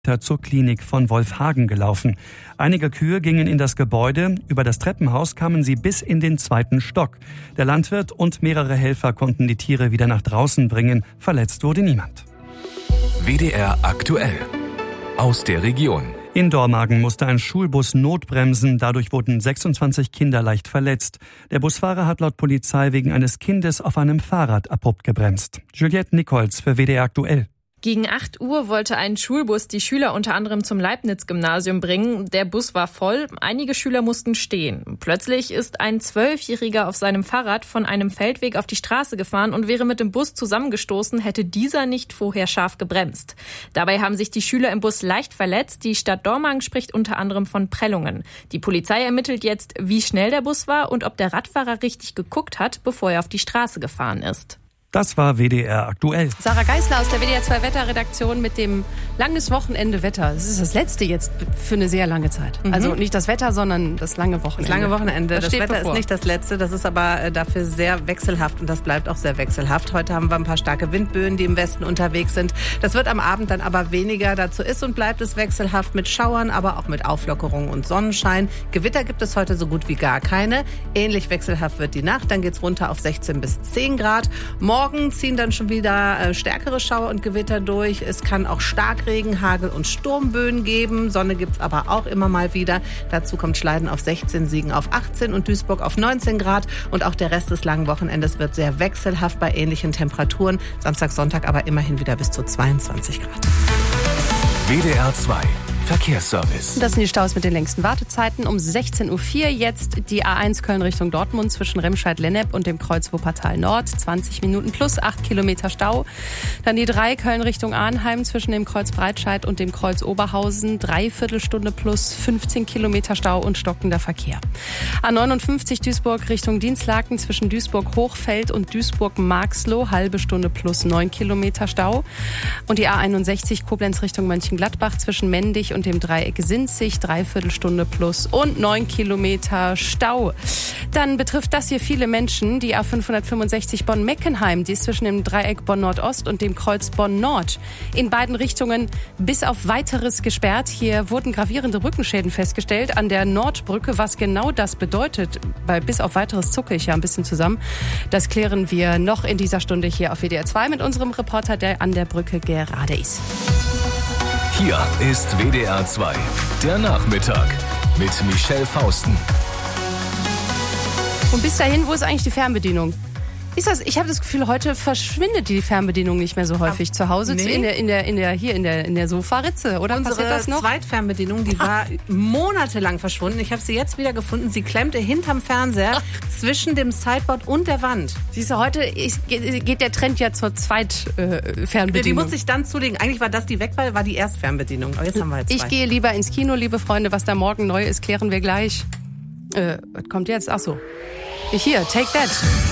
zur Klinik von Wolfhagen gelaufen. Einige Kühe gingen in das Gebäude. Über das Treppenhaus kamen sie bis in den 2. Stock. Der Landwirt und mehrere Helfer konnten die Tiere wieder nach draußen bringen. Verletzt wurde niemand. WDR aktuell. Aus der Region. In Dormagen musste ein Schulbus notbremsen. Dadurch wurden 26 Kinder leicht verletzt. Der Busfahrer hat laut Polizei wegen eines Kindes auf einem Fahrrad abrupt gebremst. Juliette Nichols für WDR aktuell. Gegen 8 Uhr wollte ein Schulbus die Schüler unter anderem zum Leibniz-Gymnasium bringen. Der Bus war voll, einige Schüler mussten stehen. Plötzlich ist ein 12-Jähriger auf seinem Fahrrad von einem Feldweg auf die Straße gefahren und wäre mit dem Bus zusammengestoßen, hätte dieser nicht vorher scharf gebremst. Dabei haben sich die Schüler im Bus leicht verletzt. Die Stadt Dormagen spricht unter anderem von Prellungen. Die Polizei ermittelt jetzt, wie schnell der Bus war und ob der Radfahrer richtig geguckt hat, bevor er auf die Straße gefahren ist. Das war WDR aktuell. Sarah Geisler aus der WDR 2 Wetterredaktion mit dem langes Wochenende Wetter. Das ist das letzte jetzt für eine sehr lange Zeit. Also nicht das Wetter, sondern das lange Wochenende. Das lange Wochenende. Das Wetter bevor. Ist nicht das letzte, das ist aber dafür sehr wechselhaft und das bleibt auch sehr wechselhaft. Heute haben wir ein paar starke Windböen, die im Westen unterwegs sind. Das wird am Abend dann aber weniger. Dazu ist und bleibt es wechselhaft mit Schauern, aber auch mit Auflockerung und Sonnenschein. Gewitter gibt es heute so gut wie gar keine. Ähnlich wechselhaft wird die Nacht. Dann geht's runter auf 16 bis 10 Grad. Morgen ziehen dann schon wieder stärkere Schauer und Gewitter durch. Es kann auch Starkregen, Hagel und Sturmböen geben. Sonne gibt's aber auch immer mal wieder. Dazu kommt Schleiden auf 16, Siegen auf 18 und Duisburg auf 19 Grad. Und auch der Rest des langen Wochenendes wird sehr wechselhaft bei ähnlichen Temperaturen. Samstag, Sonntag aber immerhin wieder bis zu 22 Grad. WDR 2 Verkehrsservice. Das sind die Staus mit den längsten Wartezeiten. Um 16.04 Uhr jetzt die A1 Köln Richtung Dortmund zwischen Remscheid-Lennep und dem Kreuz Wuppertal Nord. 20 Minuten plus 8 Kilometer Stau. Dann die 3 Köln Richtung Arnheim zwischen dem Kreuz Breitscheid und dem Kreuz Oberhausen. 3/4 Stunde plus 15 Kilometer Stau und stockender Verkehr. A59 Duisburg Richtung Dienstlaken zwischen Duisburg-Hochfeld und Duisburg-Marxloh. Halbe Stunde plus 9 Kilometer Stau. Und die A61 Koblenz Richtung Mönchengladbach zwischen Mendig und dem Dreieck Sinzig, 3/4 Stunde plus und 9 Kilometer Stau. Dann betrifft das hier viele Menschen. Die A565 Bonn-Meckenheim, die ist zwischen dem Dreieck Bonn-Nordost und dem Kreuz Bonn-Nord in beiden Richtungen bis auf Weiteres gesperrt. Hier wurden gravierende Rückenschäden festgestellt an der Nordbrücke. Was genau das bedeutet, bei bis auf Weiteres zucke ich ja ein bisschen zusammen. Das klären wir noch in dieser Stunde hier auf WDR 2 mit unserem Reporter, der an der Brücke gerade ist. Hier ist WDR 2, der Nachmittag mit Michelle Fausten. Und bis dahin, wo ist eigentlich die Fernbedienung? Ich habe das Gefühl, heute verschwindet die Fernbedienung nicht mehr so häufig zu Hause, nee. in der Sofaritze, oder passiert das noch? Unsere Zweitfernbedienung, die war monatelang verschwunden. Ich habe sie jetzt wieder gefunden. Sie klemmte hinterm Fernseher zwischen dem Sideboard und der Wand. Siehst du, heute geht der Trend ja zur Zweitfernbedienung. Die muss ich dann zulegen. Eigentlich war das die Wegwahl, war die Erstfernbedienung. Aber jetzt haben wir halt zwei. Ich gehe lieber ins Kino, liebe Freunde. Was da morgen neu ist, klären wir gleich. Was kommt jetzt? Ach so. Hier, Take That.